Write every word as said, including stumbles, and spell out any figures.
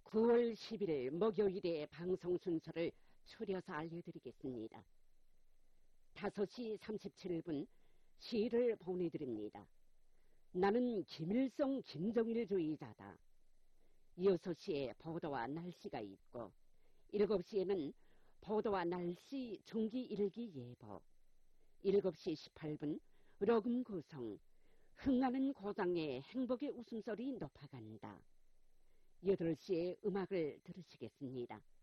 구월 십일 목요일의 방송 순서를 추려서 알려드리겠습니다. 다섯 시 삼십칠 분 시를 보내드립니다. 나는 김일성 김정일주의자다. 여섯 시에 보도와 날씨가 있고 일곱 시에는 보도와 날씨 정기 일기 예보, 일곱 시 십팔 분 로금 구성, 흥하는 고장에 행복의 웃음소리 높아간다. 여덟 시에 음악을 들으시겠습니다.